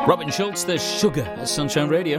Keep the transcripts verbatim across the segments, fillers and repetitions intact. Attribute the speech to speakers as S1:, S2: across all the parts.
S1: Robin Schulz, there's Sugar at Sunshine Radio.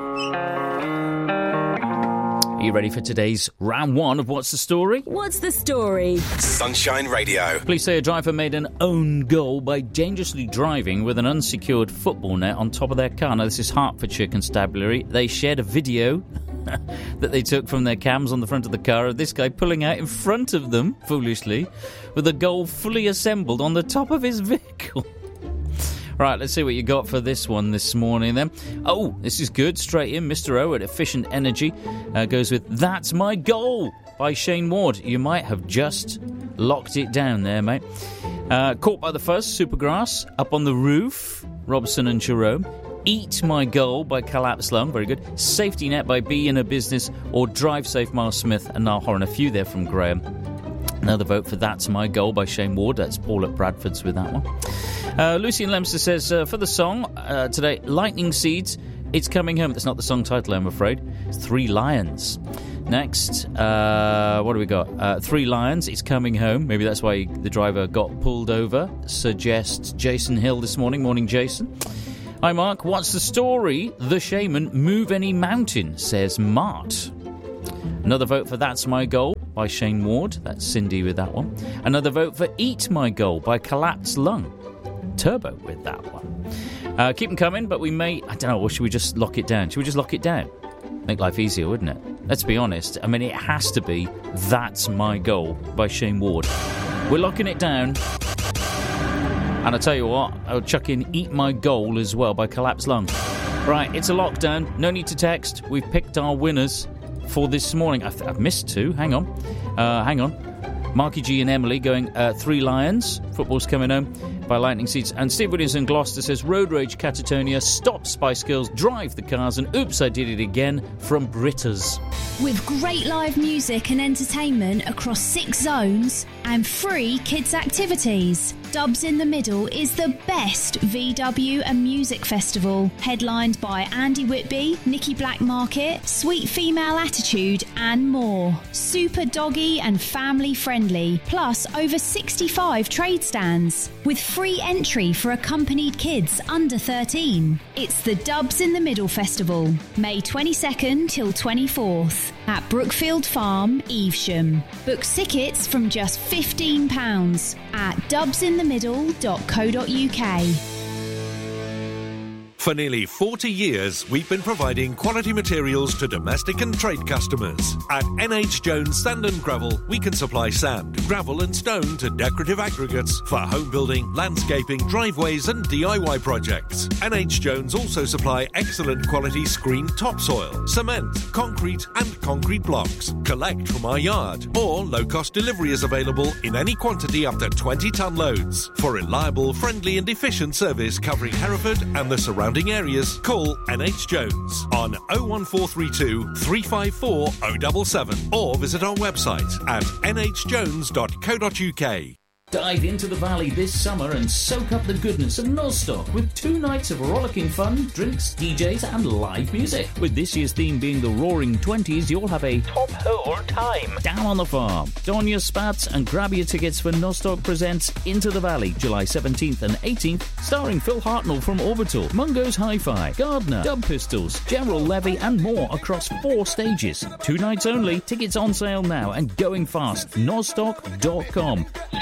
S1: Are you ready for today's round one of What's the Story?
S2: What's the story?
S3: Sunshine Radio.
S1: Police say a driver made an own goal by dangerously driving with an unsecured football net on top of their car. Now, this is Hertfordshire Constabulary. They shared a video that they took from their cams on the front of the car of this guy pulling out in front of them, foolishly, with a goal fully assembled on the top of his vehicle. Right, let's see what you got for this one this morning then. Oh, this is good. Straight in, Mister O at Efficient Energy uh, goes with That's My Goal by Shane Ward. You might have just locked it down there, mate. Uh, Caught by the Fuzz, Supergrass. Up on the Roof, Robson and Jerome. Eat My Goal by Collapse Lung, very good. Safety Net by Be in a Business, or Drive Safe, Miles Smith and Niall Horan. A few there from Graham. Another vote for That's My Goal by Shane Ward. That's Paul at Bradford's with that one. Uh, Lucy in Leominster says, uh, for the song uh, today, Lightning Seeds, It's Coming Home. That's not the song title, I'm afraid. It's Three Lions. Next, uh, what do we got? Uh, Three Lions, It's Coming Home. Maybe that's why the driver got pulled over. Suggests Jason Hill this morning. Morning, Jason. Hi, Mark. What's the story? The Shaman Move Any Mountain, says Mart. Another vote for That's My Goal by Shane Ward. That's Cindy with that one. Another vote for Eat My Goal by Collapsed Lung. Turbo with that one. Uh, keep them coming, but we may... I don't know, or should we just lock it down? Should we just lock it down? Make life easier, wouldn't it? Let's be honest. I mean, it has to be That's My Goal by Shane Ward. We're locking it down. And I tell you what, I'll chuck in Eat My Goal as well by Collapsed Lung. Right, it's a lockdown. No need to text. We've picked our winners for this morning. I've, I've missed two. Hang on. Uh, hang on. Marky G and Emily going uh, Three Lions. Football's Coming Home by Lightning Seeds. And Steve Williams in Gloucester says Road Rage Catatonia, Stop Spice Girls, Drive the Cars, and Oops, I Did It Again from Britters.
S2: With great live music and entertainment across six zones and free kids' activities, Dubs in the Middle is the best V W and music festival, headlined by Andy Whitby, Nicky Blackmarket, Sweet Female Attitude, and more. Super doggy and family friendly, plus over sixty-five trade stands, with free entry for accompanied kids under thirteen. It's the Dubs in the Middle Festival, May twenty-second till twenty-fourth, at Brookfield Farm, Evesham. Book tickets from just fifteen pounds at dubs in the middle dot co dot uk.
S4: For nearly forty years, we've been providing quality materials to domestic and trade customers. At N H Jones Sand and Gravel, we can supply sand, gravel and stone to decorative aggregates for home building, landscaping, driveways and D I Y projects. N H Jones also supply excellent quality screened topsoil, cement, concrete and concrete blocks. Collect from our yard, or low-cost delivery is available in any quantity up to twenty tonne loads. For reliable, friendly and efficient service covering Hereford and the surrounding areas, call N H Jones on oh one four three two, three five four, oh seven seven or visit our website at n h jones dot co dot uk.
S1: Dive into the valley this summer and soak up the goodness of Nostock with two nights of rollicking fun, drinks, D Js and live music. With this year's theme being the Roaring Twenties, you'll have a top hole time down on the farm. Don your spats and grab your tickets for Nostock Presents Into the Valley, July seventeenth and eighteenth, starring Phil Hartnell from Orbital, Mungo's Hi-Fi, Gardner, Dub Pistols, General Levy and more across four stages. Two nights only, tickets on sale now and going fast. nostock dot com.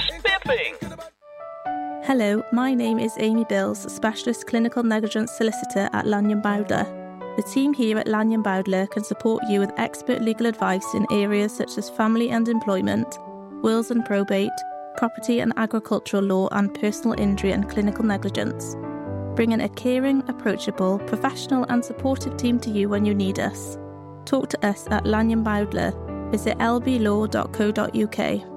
S5: Hello, my name is Amy Bills, Specialist Clinical Negligence Solicitor at Lanyon Bowdler. The team here at Lanyon Bowdler can support you with expert legal advice in areas such as family and employment, wills and probate, property and agricultural law and personal injury and clinical negligence. Bringing a caring, approachable, professional and supportive team to you when you need us. Talk to us at Lanyon Bowdler. Visit l b law dot co dot uk.